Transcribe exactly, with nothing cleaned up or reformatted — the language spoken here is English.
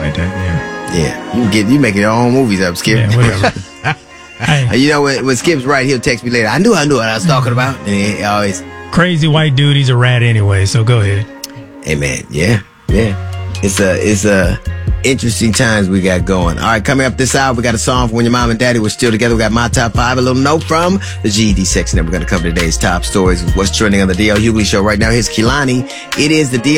like that. Yeah. Yeah. You get you making your own movies up, Skip. Yeah, whatever. Hey. You know, when, when Skip's right, he'll text me later. I knew I knew what I was talking about. And he always... Crazy white dude, he's a rat anyway, so go ahead. Hey, man. Yeah. Yeah. It's a, it's a interesting times we got going. All right, coming up this hour, we got a song for when your mom and daddy were still together. We got my top five, a little note from the G E D section. Then we're going to cover today's top stories. What's trending on the D L Hughley Show right now. Here's Kehlani. It is the D L